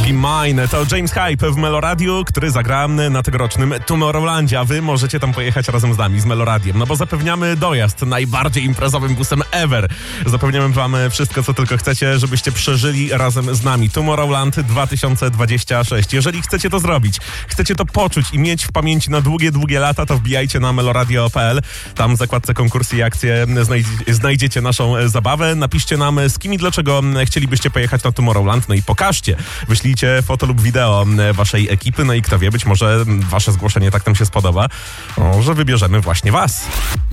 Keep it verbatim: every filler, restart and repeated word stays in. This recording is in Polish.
Be Mine. To James Hype w Meloradiu, który zagra na tegorocznym Tomorrowlandzie, a wy możecie tam pojechać razem z nami, z Meloradiem, no bo zapewniamy dojazd najbardziej imprezowym busem ever. Zapewniamy wam wszystko, co tylko chcecie, żebyście przeżyli razem z nami Tomorrowland dwa tysiące dwudziesty szósty. Jeżeli chcecie to zrobić, chcecie to poczuć i mieć w pamięci na długie, długie lata, to wbijajcie na meloradio kropka p l. Tam w zakładce konkursy i akcje znajdziecie, znajdziecie naszą zabawę. Napiszcie nam, z kim i dlaczego chcielibyście pojechać na Tomorrowland, no i pokażcie. Wyślijcie foto lub wideo waszej ekipy, no i kto wie, być może wasze zgłoszenie tak nam się spodoba, że wybierzemy właśnie was.